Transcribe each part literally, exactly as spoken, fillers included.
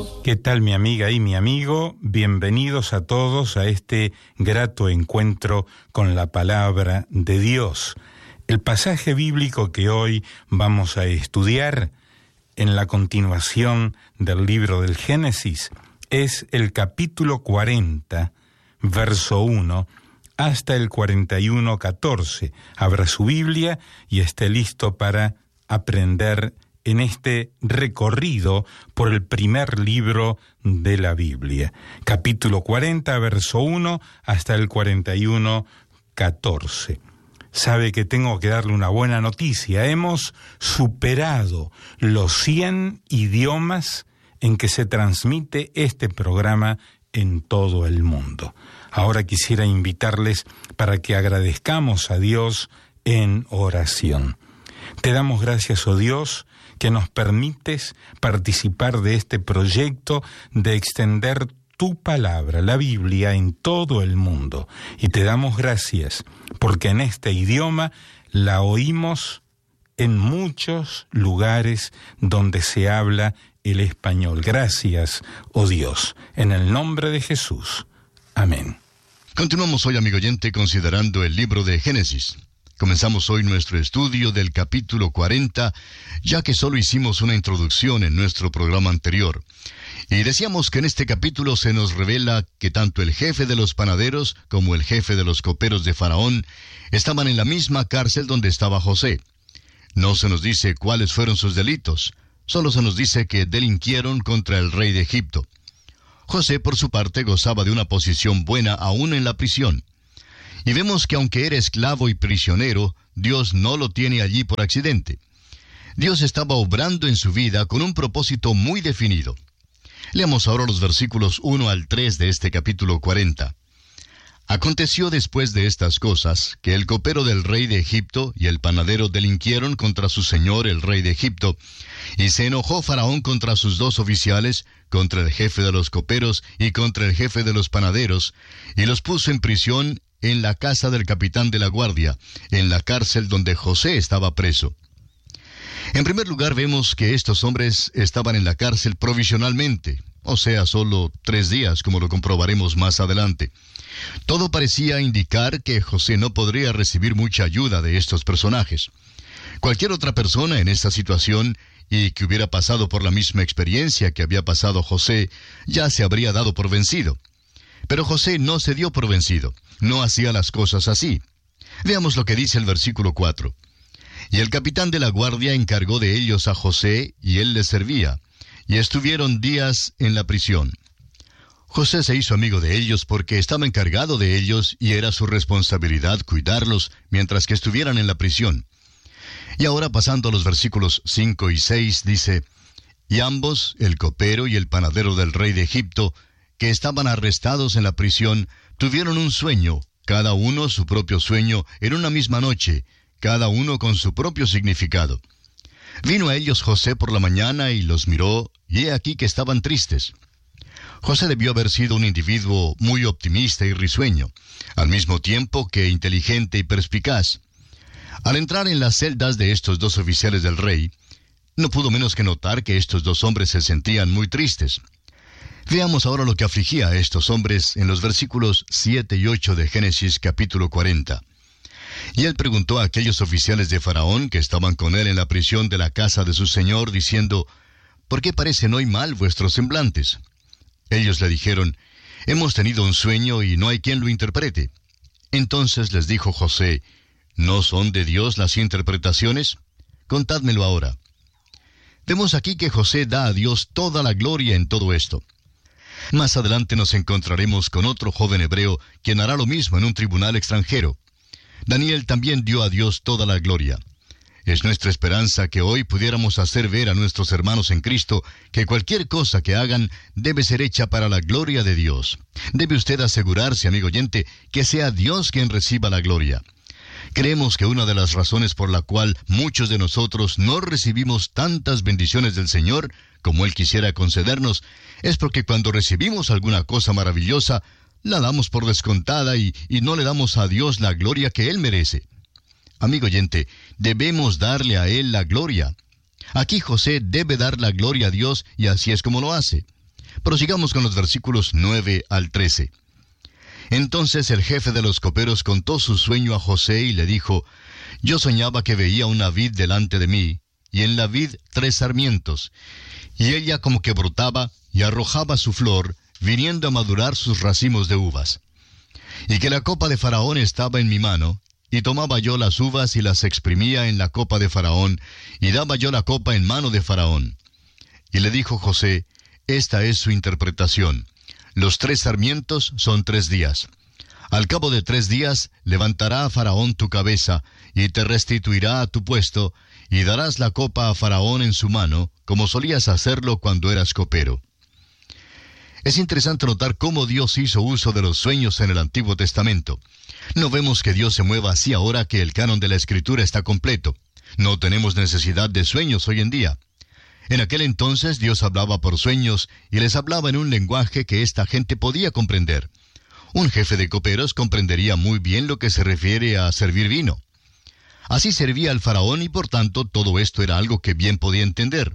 ¿Qué tal, mi amiga y mi amigo? Bienvenidos a todos a este grato encuentro con la palabra de Dios. El pasaje bíblico que hoy vamos a estudiar en la continuación del libro del Génesis es el capítulo cuarenta, verso uno, hasta el cuarenta y uno, catorce. Abra su Biblia y esté listo para aprender en este recorrido por el primer libro de la Biblia. Capítulo cuarenta, verso uno, hasta el cuarenta y uno, catorce. Sabe que tengo que darle una buena noticia. Hemos superado los cien idiomas en que se transmite este programa en todo el mundo. Ahora quisiera invitarles para que agradezcamos a Dios en oración. Te damos gracias, oh Dios, que nos permites participar de este proyecto de extender tu palabra, la Biblia, en todo el mundo. Y te damos gracias porque en este idioma la oímos en muchos lugares donde se habla el español. Gracias, oh Dios, en el nombre de Jesús. Amén. Continuamos hoy, amigo oyente, considerando el libro de Génesis. Comenzamos hoy nuestro estudio del capítulo cuarenta, ya que solo hicimos una introducción en nuestro programa anterior. Y decíamos que en este capítulo se nos revela que tanto el jefe de los panaderos como el jefe de los coperos de Faraón estaban en la misma cárcel donde estaba José. No se nos dice cuáles fueron sus delitos, solo se nos dice que delinquieron contra el rey de Egipto. José, por su parte, gozaba de una posición buena aún en la prisión. Y vemos que aunque era esclavo y prisionero, Dios no lo tiene allí por accidente. Dios estaba obrando en su vida con un propósito muy definido. Leamos ahora los versículos uno al tres de este capítulo cuarenta. Aconteció después de estas cosas, que el copero del rey de Egipto y el panadero delinquieron contra su señor el rey de Egipto, y se enojó Faraón contra sus dos oficiales, contra el jefe de los coperos y contra el jefe de los panaderos, y los puso en prisión en la casa del capitán de la guardia, en la cárcel donde José estaba preso. En primer lugar, vemos que estos hombres estaban en la cárcel provisionalmente, o sea, solo tres días, como lo comprobaremos más adelante. Todo parecía indicar que José no podría recibir mucha ayuda de estos personajes. Cualquier otra persona en esta situación, y que hubiera pasado por la misma experiencia que había pasado José, ya se habría dado por vencido. Pero José no se dio por vencido, no hacía las cosas así. Veamos lo que dice el versículo cuatro. Y el capitán de la guardia encargó de ellos a José, y él les servía, y estuvieron días en la prisión. José se hizo amigo de ellos porque estaba encargado de ellos, y era su responsabilidad cuidarlos mientras que estuvieran en la prisión. Y ahora, pasando a los versículos cinco y seis, dice, y ambos, el copero y el panadero del rey de Egipto, que estaban arrestados en la prisión, tuvieron un sueño, cada uno su propio sueño, en una misma noche, cada uno con su propio significado. Vino a ellos José por la mañana y los miró, y he aquí que estaban tristes. José debió haber sido un individuo muy optimista y risueño, al mismo tiempo que inteligente y perspicaz. Al entrar en las celdas de estos dos oficiales del rey, no pudo menos que notar que estos dos hombres se sentían muy tristes. Veamos ahora lo que afligía a estos hombres en los versículos siete y ocho de Génesis capítulo cuarenta. Y él preguntó a aquellos oficiales de Faraón que estaban con él en la prisión de la casa de su señor, diciendo, ¿por qué parecen hoy mal vuestros semblantes? Ellos le dijeron, hemos tenido un sueño y no hay quien lo interprete. Entonces les dijo José, ¿no son de Dios las interpretaciones? Contádmelo ahora. Vemos aquí que José da a Dios toda la gloria en todo esto. Más adelante nos encontraremos con otro joven hebreo, quien hará lo mismo en un tribunal extranjero. Daniel también dio a Dios toda la gloria. Es nuestra esperanza que hoy pudiéramos hacer ver a nuestros hermanos en Cristo que cualquier cosa que hagan debe ser hecha para la gloria de Dios. Debe usted asegurarse, amigo oyente, que sea Dios quien reciba la gloria. Creemos que una de las razones por la cual muchos de nosotros no recibimos tantas bendiciones del Señor como Él quisiera concedernos, es porque cuando recibimos alguna cosa maravillosa, la damos por descontada y, y no le damos a Dios la gloria que Él merece. Amigo oyente, debemos darle a Él la gloria. Aquí José debe dar la gloria a Dios y así es como lo hace. Prosigamos con los versículos nueve al trece. Entonces el jefe de los coperos contó su sueño a José y le dijo: Yo soñaba que veía una vid delante de mí, y en la vid tres sarmientos, y ella como que brotaba y arrojaba su flor, viniendo a madurar sus racimos de uvas. Y que la copa de Faraón estaba en mi mano, y tomaba yo las uvas y las exprimía en la copa de Faraón, y daba yo la copa en mano de Faraón. Y le dijo José: Esta es su interpretación. Los tres sarmientos son tres días. Al cabo de tres días levantará a Faraón tu cabeza, y te restituirá a tu puesto, y darás la copa a Faraón en su mano, como solías hacerlo cuando eras copero. Es interesante notar cómo Dios hizo uso de los sueños en el Antiguo Testamento. No vemos que Dios se mueva así ahora que el canon de la Escritura está completo. No tenemos necesidad de sueños hoy en día. En aquel entonces Dios hablaba por sueños y les hablaba en un lenguaje que esta gente podía comprender. Un jefe de coperos comprendería muy bien lo que se refiere a servir vino. Así servía al faraón y por tanto todo esto era algo que bien podía entender.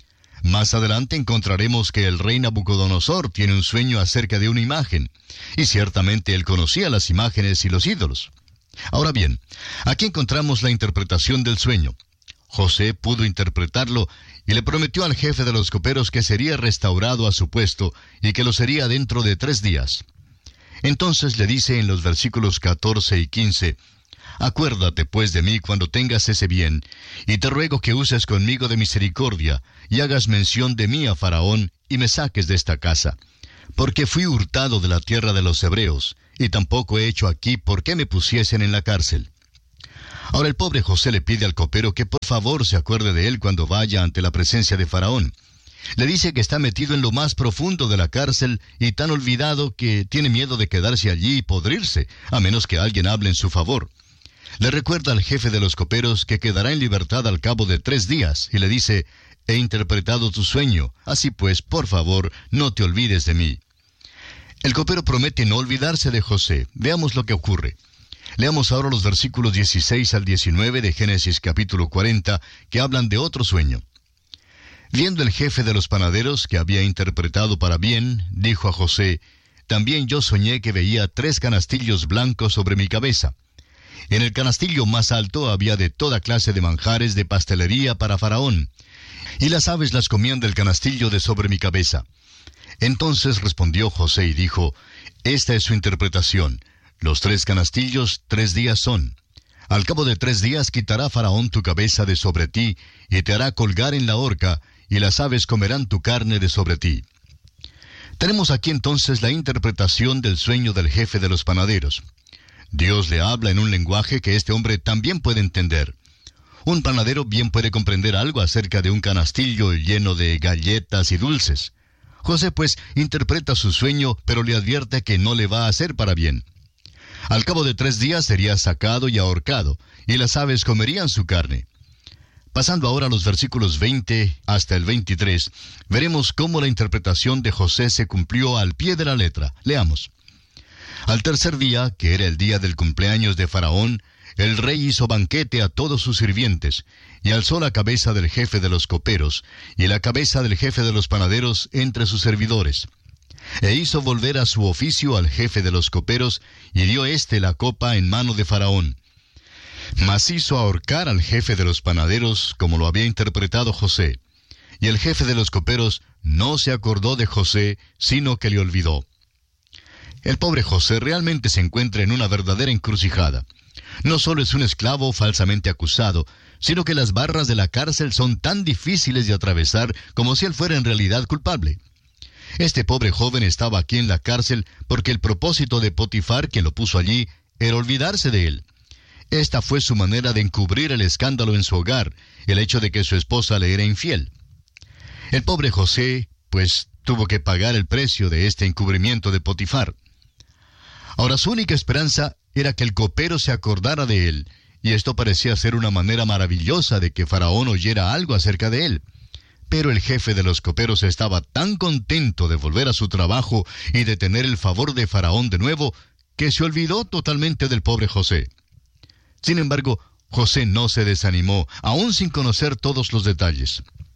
Más adelante encontraremos que el rey Nabucodonosor tiene un sueño acerca de una imagen, y ciertamente él conocía las imágenes y los ídolos. Ahora bien, aquí encontramos la interpretación del sueño. José pudo interpretarlo y le prometió al jefe de los coperos que sería restaurado a su puesto y que lo sería dentro de tres días. Entonces le dice en los versículos catorce y quince: Acuérdate pues de mí cuando tengas ese bien, y te ruego que uses conmigo de misericordia, y hagas mención de mí a Faraón, y me saques de esta casa. Porque fui hurtado de la tierra de los hebreos, y tampoco he hecho aquí por qué me pusiesen en la cárcel. Ahora el pobre José le pide al copero que por favor se acuerde de él cuando vaya ante la presencia de Faraón. Le dice que está metido en lo más profundo de la cárcel y tan olvidado que tiene miedo de quedarse allí y podrirse, a menos que alguien hable en su favor. Le recuerda al jefe de los coperos que quedará en libertad al cabo de tres días, y le dice: He interpretado tu sueño, así pues, por favor, no te olvides de mí. El copero promete no olvidarse de José. Veamos lo que ocurre. Leamos ahora los versículos dieciséis al diecinueve de Génesis capítulo cuarenta, que hablan de otro sueño. Viendo el jefe de los panaderos que había interpretado para bien, dijo a José: También yo soñé que veía tres canastillos blancos sobre mi cabeza. En el canastillo más alto había de toda clase de manjares de pastelería para Faraón, y las aves las comían del canastillo de sobre mi cabeza. Entonces respondió José y dijo: Esta es su interpretación. Los tres canastillos tres días son. Al cabo de tres días quitará Faraón tu cabeza de sobre ti, y te hará colgar en la horca, y las aves comerán tu carne de sobre ti. Tenemos aquí entonces la interpretación del sueño del jefe de los panaderos. Dios le habla en un lenguaje que este hombre también puede entender. Un panadero bien puede comprender algo acerca de un canastillo lleno de galletas y dulces. José, pues, interpreta su sueño, pero le advierte que no le va a hacer para bien. Al cabo de tres días sería sacado y ahorcado, y las aves comerían su carne. Pasando ahora a los versículos veinte hasta el veintitrés, veremos cómo la interpretación de José se cumplió al pie de la letra. Leamos. Al tercer día, que era el día del cumpleaños de Faraón, el rey hizo banquete a todos sus sirvientes, y alzó la cabeza del jefe de los coperos, y la cabeza del jefe de los panaderos entre sus servidores. E hizo volver a su oficio al jefe de los coperos, y dio éste la copa en mano de Faraón. Mas hizo ahorcar al jefe de los panaderos, como lo había interpretado José. Y el jefe de los coperos no se acordó de José, sino que le olvidó. El pobre José realmente se encuentra en una verdadera encrucijada. No solo es un esclavo falsamente acusado, sino que las barras de la cárcel son tan difíciles de atravesar como si él fuera en realidad culpable. Este pobre joven estaba aquí en la cárcel porque el propósito de Potifar, quien lo puso allí, era olvidarse de él. Esta fue su manera de encubrir el escándalo en su hogar, el hecho de que su esposa le era infiel. El pobre José, pues, tuvo que pagar el precio de este encubrimiento de Potifar. Ahora su única esperanza era que el copero se acordara de él, y esto parecía ser una manera maravillosa de que Faraón oyera algo acerca de él. Pero el jefe de los coperos estaba tan contento de volver a su trabajo y de tener el favor de Faraón de nuevo, que se olvidó totalmente del pobre José. Sin embargo, José no se desanimó, aún sin conocer todos los detalles.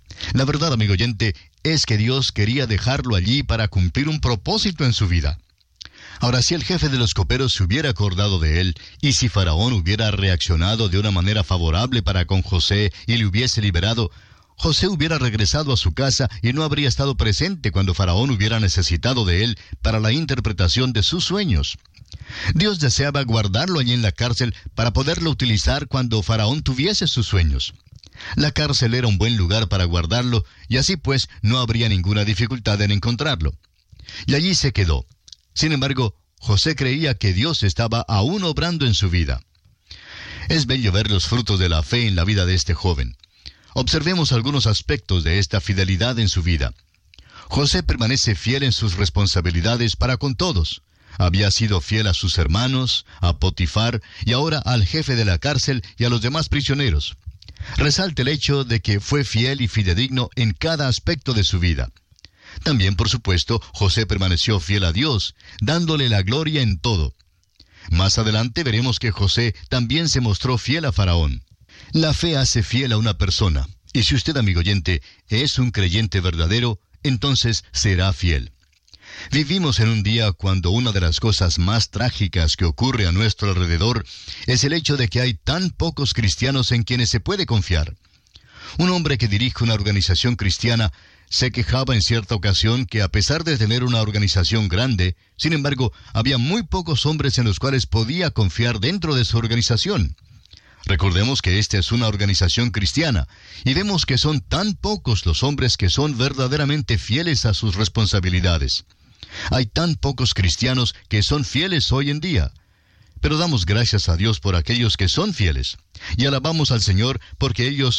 La verdad, amigo oyente, es que Dios quería dejarlo allí para cumplir un propósito en su vida. Ahora, si el jefe de los coperos se hubiera acordado de él, y si Faraón hubiera reaccionado de una manera favorable para con José y le hubiese liberado, José hubiera regresado a su casa y no habría estado presente cuando Faraón hubiera necesitado de él para la interpretación de sus sueños. Dios deseaba guardarlo allí en la cárcel para poderlo utilizar cuando Faraón tuviese sus sueños. La cárcel era un buen lugar para guardarlo, y así pues no habría ninguna dificultad en encontrarlo. Y allí se quedó. Sin embargo, José creía que Dios estaba aún obrando en su vida. Es bello ver los frutos de la fe en la vida de este joven. Observemos algunos aspectos de esta fidelidad en su vida. José permanece fiel en sus responsabilidades para con todos. Había sido fiel a sus hermanos, a Potifar, y ahora al jefe de la cárcel y a los demás prisioneros. Resalta el hecho de que fue fiel y fidedigno en cada aspecto de su vida. También, por supuesto, José permaneció fiel a Dios, dándole la gloria en todo. Más adelante veremos que José también se mostró fiel a Faraón. La fe hace fiel a una persona, y si usted, amigo oyente, es un creyente verdadero, entonces será fiel. Vivimos en un día cuando una de las cosas más trágicas que ocurre a nuestro alrededor es el hecho de que hay tan pocos cristianos en quienes se puede confiar. Un hombre que dirige una organización cristiana se quejaba en cierta ocasión que a pesar de tener una organización grande, sin embargo, había muy pocos hombres en los cuales podía confiar dentro de su organización. Recordemos que esta es una organización cristiana, y vemos que son tan pocos los hombres que son verdaderamente fieles a sus responsabilidades. Hay tan pocos cristianos que son fieles hoy en día. Pero damos gracias a Dios por aquellos que son fieles, y alabamos al Señor porque ellos